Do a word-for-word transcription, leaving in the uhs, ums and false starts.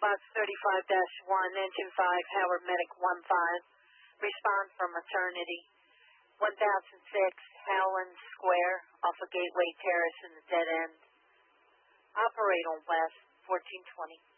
Box thirty-five dash one, Engine five, Howard Medic one five. Respond from Eternity. one thousand six, Howland Square, off of Gateway Terrace in the dead end. Operate on West, fourteen twenty.